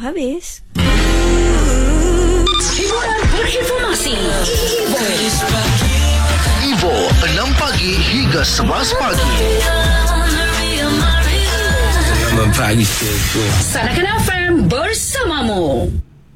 habis. Hiburan berinformasi. Ivo 6 pagi hingga 11 pagi. Pagi Sarakan FM bersamamu.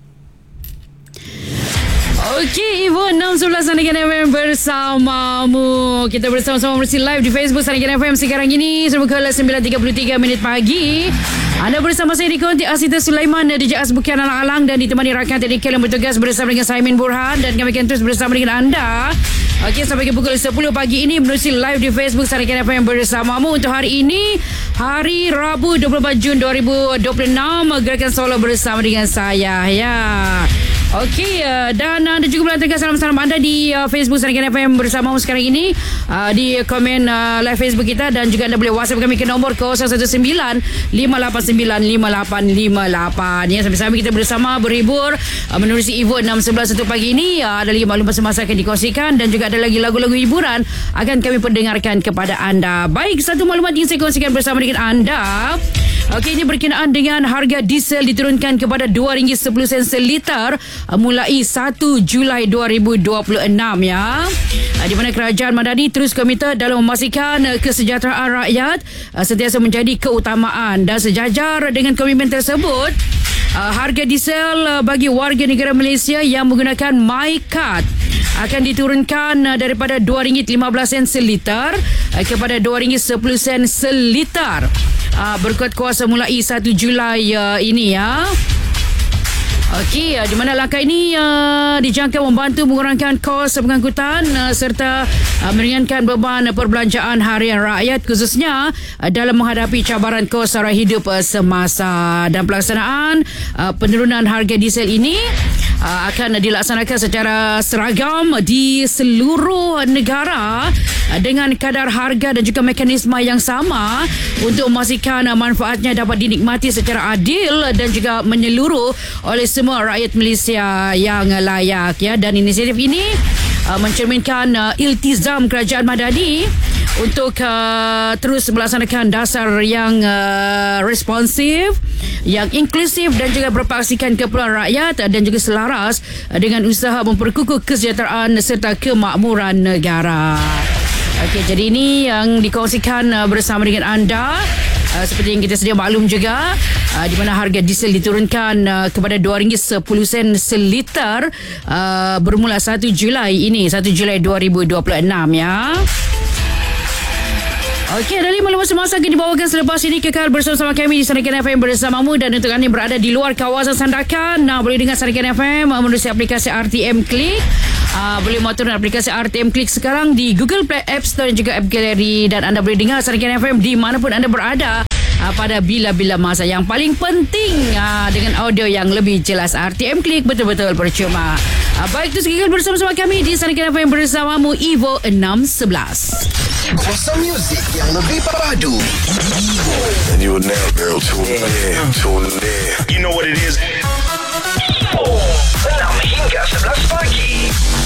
Okey, Ibu 611 Sarakan FM bersamamu. Kita bersama-sama bersih live di Facebook Sarakan FM sekarang ini. Sudah pukul 9.33 minit pagi. Anda bersama saya di Konti Asita Sulaiman dan DJ Azbukian Alang-Alang dan ditemani rakan teknikal yang bertugas bersama dengan Saimin Burhan dan kami akan terus bersama dengan anda. Okey, sampai ke pukul 10 pagi ini menerusi live di Facebook Sarakan FM bersamamu untuk hari ini, hari Rabu 24 Jun 2026. Gerakan Solo bersama dengan saya, ya. Okey, dan anda juga boleh hantarkan salam-salam anda di Facebook Sarakan FM bersamamu sekarang ini, di komen live Facebook kita, dan juga anda boleh WhatsApp kami ke nombor 0115895858. Ya, sambil-sambil kita bersama berhibur menerusi Ivo 611 untuk pagi ini. Ada lagi maklumat semasa akan dikongsikan dan juga ada lagi lagu-lagu hiburan akan kami perdengarkan kepada anda. Baik, satu maklumat yang saya kongsikan bersama dengan anda. Okey, ini berkenaan dengan harga diesel diturunkan kepada RM2.10 seliter mulai 1 Julai 2026, ya. Di mana kerajaan Madani terus komited dalam memastikan kesejahteraan rakyat sentiasa menjadi keutamaan, dan sejajar dengan komitmen tersebut, harga diesel bagi warga negara Malaysia yang menggunakan MyCard akan diturunkan daripada RM2.15 seliter kepada RM2.10 seliter, berkuat kuasa mulai 1 Julai ini, ya. Okey, di mana langkah ini dijangka membantu mengurangkan kos pengangkutan serta meringankan beban perbelanjaan harian rakyat, khususnya dalam menghadapi cabaran kos sara hidup semasa. Dan pelaksanaan penurunan harga diesel ini akan dilaksanakan secara seragam di seluruh negara dengan kadar harga dan juga mekanisme yang sama untuk memastikan manfaatnya dapat dinikmati secara adil dan juga menyeluruh oleh semua rakyat Malaysia yang layak, ya. Dan inisiatif ini mencerminkan iltizam kerajaan Madani untuk terus melaksanakan dasar yang responsif, yang inklusif dan juga berpaksikan keperluan rakyat dan juga selaras dengan usaha memperkukuh kesejahteraan serta kemakmuran negara. Okey, jadi ini yang dikongsikan bersama dengan anda. Seperti yang kita sedia maklum juga, di mana harga diesel diturunkan kepada RM2.10 seliter bermula 1 Julai ini, 1 Julai 2026, ya. Okey, dari maklumat semasa akan dibawakan selepas ini. Kekal bersama kami di Sarakan FM bersamamu. Dan untuk anda yang berada di luar kawasan Sandakan, boleh dengar Sarakan FM menerusi aplikasi RTM Click. Boleh turun aplikasi RTM Click sekarang di Google Play App Store dan juga App Gallery. Dan anda boleh dengar Sarakan FM di manapun anda berada pada bila-bila masa. Yang paling penting dengan audio yang lebih jelas. RTM Click betul-betul percuma. Baik, terus kekal bersama kami di Sarakan FM bersamamu Ivo 611. Kuasa muzik yang lebih padu. And you now, girl, tune in. You know what it is. Ivo 6 hingga 11 pagi.